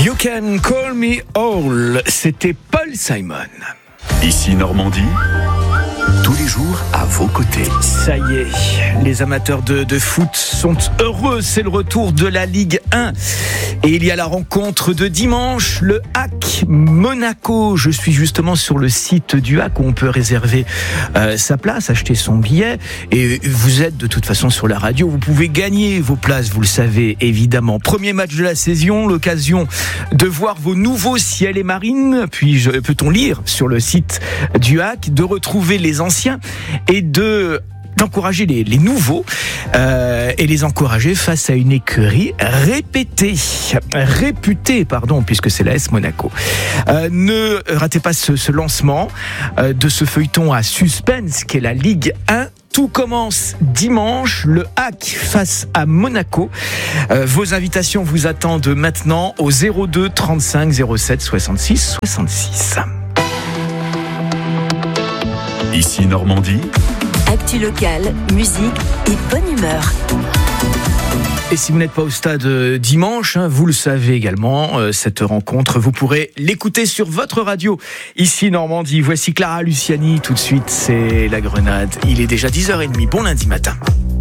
You Can Call Me All, c'était Paul Simon. Ici Normandie, tous les jours à vos côtés. Ça y est, les amateurs de foot sont heureux, c'est le retour de la Ligue 1. Et il y a la rencontre de dimanche, le HAC Monaco. Je suis justement sur le site du HAC où on peut réserver sa place, acheter son billet. Et vous êtes de toute façon sur la radio, vous pouvez gagner vos places, vous le savez évidemment. Premier match de la saison, l'occasion de voir vos nouveaux ciels et marines. Puis peut-on lire sur le site du HAC, de retrouver les anciens et d'encourager les nouveaux et les encourager face à une écurie réputée, puisque c'est l'AS Monaco. Ne ratez pas ce lancement de ce feuilleton à suspense qu'est la Ligue 1. Tout commence dimanche, le HAC face à Monaco. Vos invitations vous attendent maintenant au 02 35 07 66 66. Ici Normandie. Actu locale, musique et bonne humeur. Et si vous n'êtes pas au stade dimanche, vous le savez également, cette rencontre, vous pourrez l'écouter sur votre radio. Ici Normandie, voici Clara Luciani, tout de suite c'est La Grenade. Il est déjà 10h30, bon lundi matin.